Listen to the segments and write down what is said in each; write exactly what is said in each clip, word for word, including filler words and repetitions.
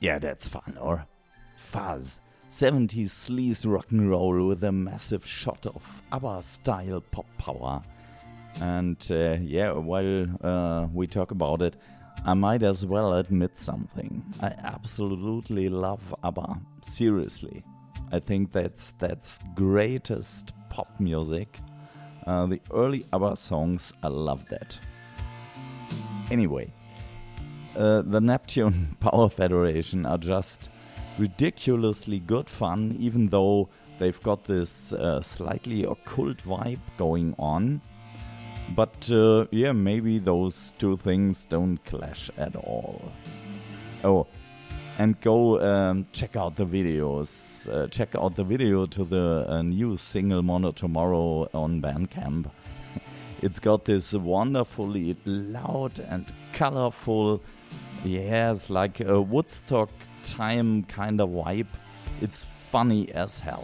Yeah, that's fun, or? Fuzz. seventies sleaze rock and roll with a massive shot of ABBA-style pop power. And uh, yeah, while uh, we talk about it, I might as well admit something. I absolutely love ABBA. Seriously. I think that's that's greatest pop music. Uh, the early ABBA songs, I love that. Anyway, uh, the Neptune Power Federation are just ridiculously good fun, even though they've got this uh, slightly occult vibe going on. But uh, yeah, maybe those two things don't clash at all. Oh, and go um, check out the videos. Uh, check out the video to the uh, new single Mono Tomorrow on Bandcamp. It's got this wonderfully loud and colorful, yes, like a Woodstock time kind of vibe. It's funny as hell.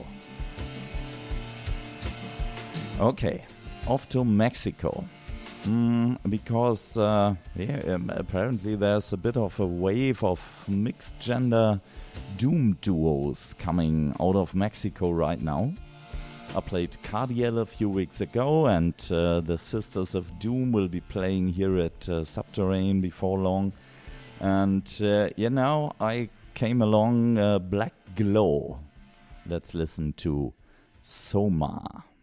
Okay, off to Mexico. Mm, because uh, yeah, um, apparently there's a bit of a wave of mixed gender doom duos coming out of Mexico right now. I played Cardiel a few weeks ago, and uh, the Sisters of Doom will be playing here at uh, Subterrane before long. And uh, you know, I came along uh, Black Glow. Let's listen to Soma.